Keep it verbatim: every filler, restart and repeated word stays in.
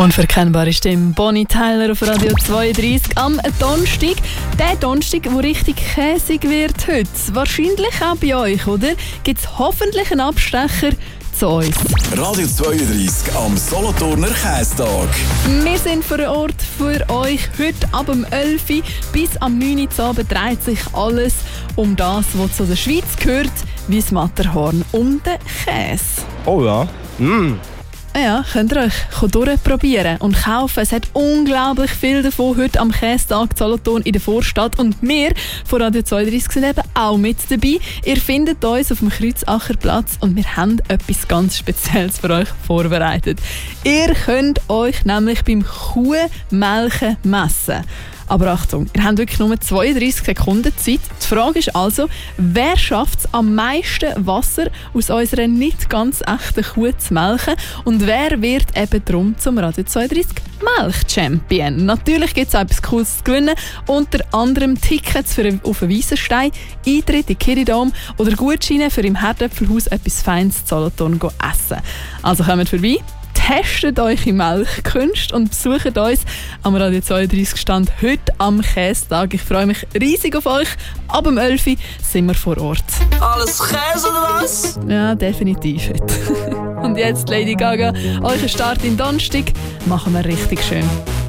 Unverkennbare Stimme, Bonnie Tyler auf Radio zweiunddreißig am Donnerstag. Der Donnerstag, der richtig käsig wird heute. Wahrscheinlich auch bei euch, oder? Gibt es hoffentlich einen Abstecher zu uns. Radio zweiunddreißig am Solothurner Kästag. Wir sind vor Ort für euch. Heute ab dem elf Uhr bis am neun Uhr Abend dreht sich alles um das, was zu der Schweiz gehört, wie das Matterhorn um den Käse. Oh ja. Mm. Ja, könnt ihr euch durchprobieren und kaufen. Es hat unglaublich viel davon heute am Käsetag Solothurn in der Vorstadt. Und wir von Radio zweiunddreißig sind eben auch mit dabei. Ihr findet uns auf dem Kreuzacherplatz und wir haben etwas ganz Spezielles für euch vorbereitet. Ihr könnt euch nämlich beim Kuhmelken messen. Aber Achtung, ihr habt wirklich nur zweiunddreißig Sekunden Zeit. Die Frage ist also, wer schafft es am meisten Wasser aus unserer nicht ganz echten Kuh zu melken und wer wird eben drum zum Radio zweiunddreißig Melk-Champion? Natürlich gibt es auch etwas Cooles zu gewinnen, unter anderem Tickets für auf einen Weissenstein, Eintritt in Kiridom oder Gutscheine für im Herdöpfelhaus etwas Feines zu Solothurn essen. Also kommt vorbei. Testet eure Melkkünste und besucht uns am Radio zweiunddreißig Stand heute am Käsetag. Ich freue mich riesig auf euch. Ab dem elf Uhr sind wir vor Ort. Alles Käse oder was? Ja, definitiv heute. Und jetzt, Lady Gaga, euren Start in Donnerstag machen wir richtig schön.